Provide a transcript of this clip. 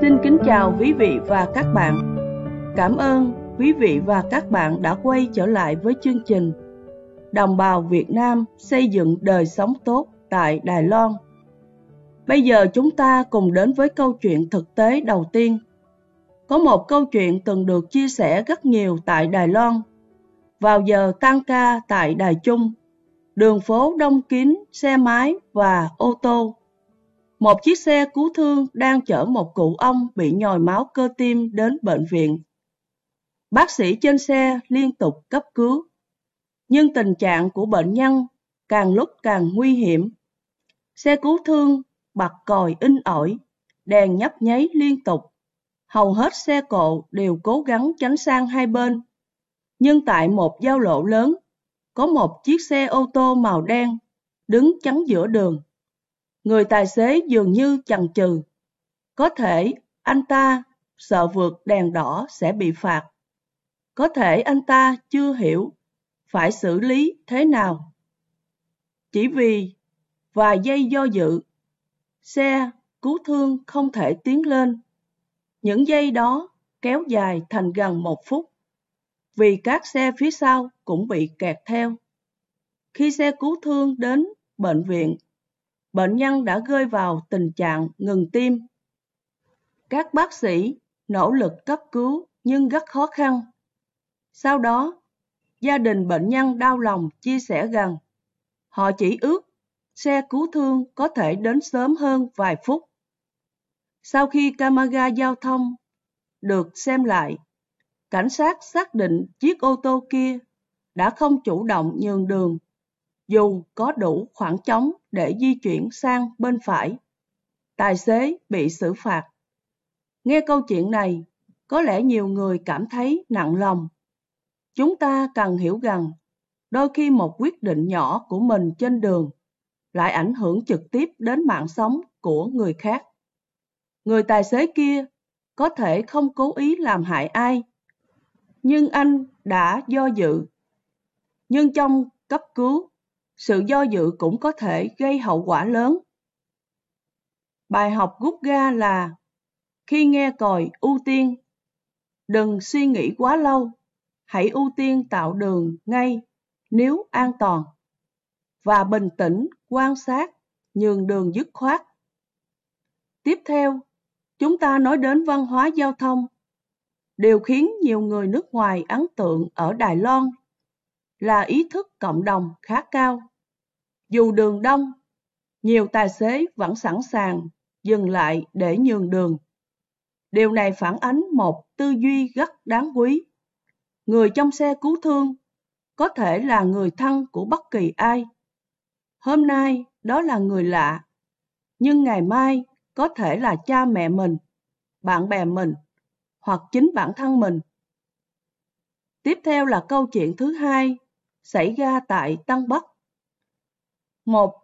Xin kính chào quý vị và các bạn. Cảm ơn quý vị và các bạn đã quay trở lại với chương trình Đồng bào Việt Nam xây dựng đời sống tốt tại Đài Loan. Bây giờ chúng ta cùng đến với câu chuyện thực tế đầu tiên. Có một câu chuyện từng được chia sẻ rất nhiều tại Đài Loan. Vào giờ tan ca tại Đài Trung, đường phố đông kín xe máy và ô tô. Một chiếc xe cứu thương đang chở một cụ ông bị nhồi máu cơ tim đến bệnh viện. Bác sĩ trên xe liên tục cấp cứu, nhưng tình trạng của bệnh nhân càng lúc càng nguy hiểm. Xe cứu thương bật còi inh ỏi, đèn nhấp nháy liên tục. Hầu hết xe cộ đều cố gắng tránh sang hai bên. Nhưng tại một giao lộ lớn, có một chiếc xe ô tô màu đen đứng chắn giữa đường. Người tài xế dường như chần chừ. Có thể anh ta sợ vượt đèn đỏ sẽ bị phạt. Có thể anh ta chưa hiểu phải xử lý thế nào. Chỉ vì vài giây do dự, xe cứu thương không thể tiến lên. Những giây đó kéo dài thành gần 1 phút, vì các xe phía sau cũng bị kẹt theo. Khi xe cứu thương đến bệnh viện, bệnh nhân đã rơi vào tình trạng ngừng tim. Các bác sĩ nỗ lực cấp cứu nhưng rất khó khăn. Sau đó, gia đình bệnh nhân đau lòng chia sẻ rằng họ chỉ ước xe cứu thương có thể đến sớm hơn vài phút. Sau khi camera giao thông được xem lại, cảnh sát xác định chiếc ô tô kia đã không chủ động nhường đường, dù có đủ khoảng trống để di chuyển sang bên phải. Tài xế bị xử phạt. Nghe câu chuyện này, có lẽ nhiều người cảm thấy nặng lòng. Chúng ta cần hiểu rằng, đôi khi một quyết định nhỏ của mình trên đường lại ảnh hưởng trực tiếp đến mạng sống của người khác. Người tài xế kia có thể không cố ý làm hại ai, nhưng anh đã do dự. Nhưng trong cấp cứu, sự do dự cũng có thể gây hậu quả lớn. Bài học rút ra là khi nghe còi ưu tiên, đừng suy nghĩ quá lâu, hãy ưu tiên tạo đường ngay nếu an toàn, và bình tĩnh quan sát, nhường đường dứt khoát. Tiếp theo, chúng ta nói đến văn hóa giao thông. Điều khiến nhiều người nước ngoài ấn tượng ở Đài Loan là ý thức cộng đồng khá cao. Dù đường đông, nhiều tài xế vẫn sẵn sàng dừng lại để nhường đường. Điều này phản ánh một tư duy rất đáng quý. Người trong xe cứu thương có thể là người thân của bất kỳ ai. Hôm nay đó là người lạ, nhưng ngày mai có thể là cha mẹ mình, bạn bè mình, hoặc chính bản thân mình. Tiếp theo là câu chuyện thứ hai, xảy ra tại Tân Bắc. Một